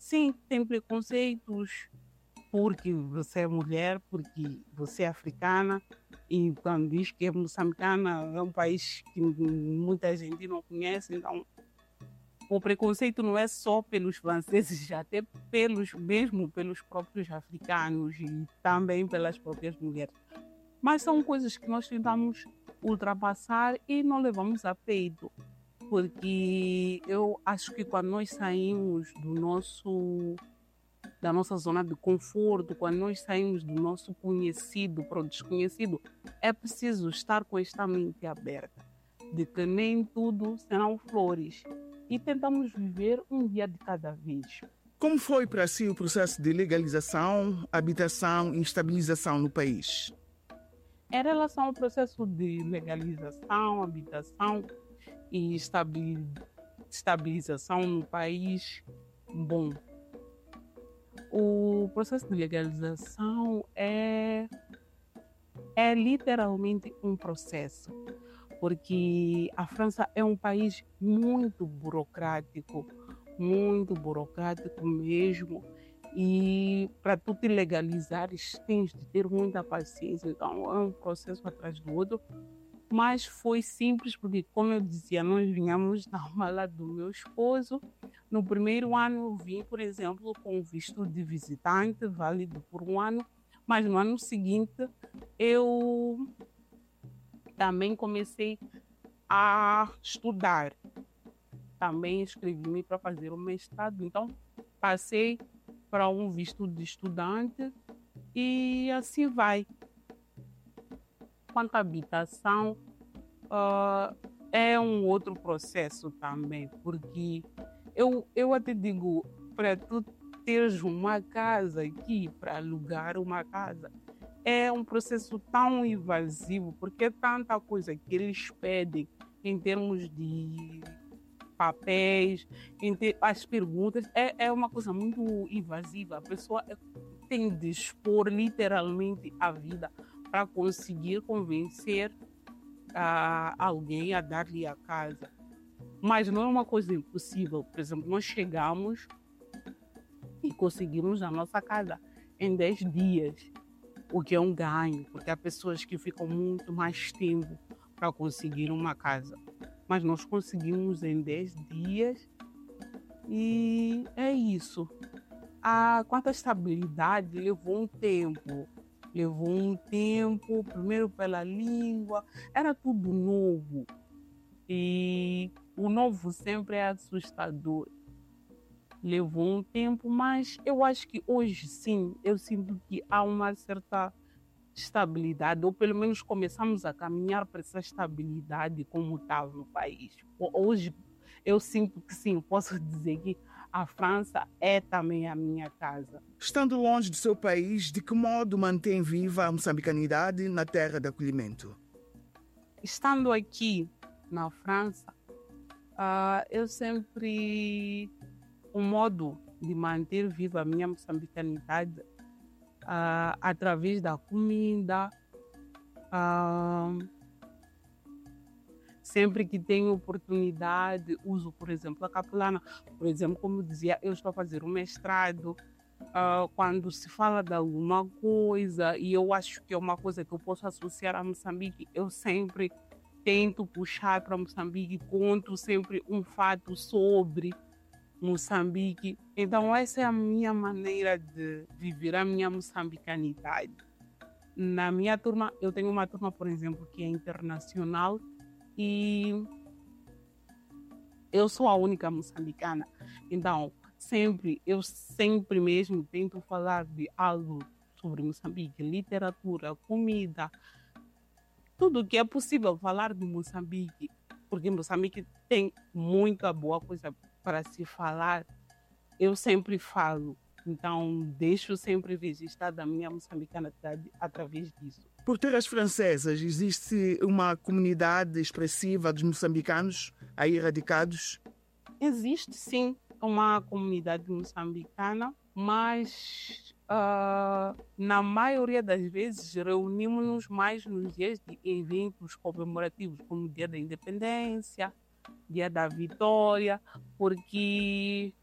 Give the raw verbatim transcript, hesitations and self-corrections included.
sim, tem preconceitos porque você é mulher, porque você é africana, e quando diz que é moçambicana, é um país que muita gente não conhece, então o preconceito não é só pelos franceses, até pelos mesmo pelos próprios africanos e também pelas próprias mulheres. Mas são coisas que nós tentamos ultrapassar e não levamos a peito, porque eu acho que quando nós saímos do nosso da nossa zona de conforto, quando nós saímos do nosso conhecido para o desconhecido, é preciso estar com esta mente aberta, de que nem tudo serão flores. E tentamos viver um dia de cada vez. Como foi para si o processo de legalização, habitação e estabilização no país? Em relação ao processo de legalização, habitação e estabilização no país, bom, o processo de legalização é, é literalmente um processo, porque a França é um país muito burocrático, muito burocrático mesmo, e para tu te legalizares tens de ter muita paciência, então é um processo atrás do outro, mas foi simples porque, como eu dizia, nós vinhamos na mala do meu esposo. No primeiro ano eu vim, por exemplo, com visto de visitante, válido por um ano, mas no ano seguinte eu também comecei a estudar. Também inscrevi-me para fazer o mestrado, então passei para um visto de estudante e assim vai. Quanto à habitação, uh, é um outro processo também, porque eu, eu até digo, para tu teres uma casa aqui, para alugar uma casa, é um processo tão invasivo, porque é tanta coisa que eles pedem em termos de papéis, em ter, as perguntas, é, é uma coisa muito invasiva. A pessoa tem de expor literalmente a vida para conseguir convencer uh, alguém a dar-lhe a casa. Mas não é uma coisa impossível. Por exemplo, nós chegamos e conseguimos a nossa casa em dez dias, o que é um ganho, porque há pessoas que ficam muito mais tempo para conseguir uma casa. Mas nós conseguimos em dez dias e é isso. A, quanto à estabilidade, levou um tempo. Levou um tempo, primeiro pela língua, era tudo novo. E o novo sempre é assustador. Levou um tempo, mas eu acho que hoje sim, eu sinto que há uma certa estabilidade, ou pelo menos começamos a caminhar para essa estabilidade como estava no país. Hoje eu sinto que sim, posso dizer que a França é também a minha casa. Estando longe do seu país, de que modo mantém viva a moçambicanidade na terra de acolhimento? Estando aqui na França, uh, eu sempre... O modo de manter viva a minha moçambicanidade uh, através da comida, uh, sempre que tenho oportunidade, uso, por exemplo, a capelana. Por exemplo, como eu dizia, eu estou a fazer um mestrado. Uh, quando se fala de alguma coisa, e eu acho que é uma coisa que eu posso associar a Moçambique, eu sempre tento puxar para Moçambique, conto sempre um fato sobre Moçambique. Então, essa é a minha maneira de viver a minha moçambicanidade. Na minha turma, eu tenho uma turma, por exemplo, que é internacional, e eu sou a única moçambicana. Então, sempre, eu sempre mesmo tento falar de algo sobre Moçambique, literatura, comida, tudo que é possível falar de Moçambique, porque Moçambique tem muita boa coisa para se falar. Eu sempre falo, então deixo sempre registrada a minha moçambicanidade através disso. Por terras francesas, existe uma comunidade expressiva dos moçambicanos aí radicados? Existe sim uma comunidade moçambicana, mas uh, na maioria das vezes reunimos-nos mais nos dias de eventos comemorativos, como o Dia da Independência, Dia da Vitória, porque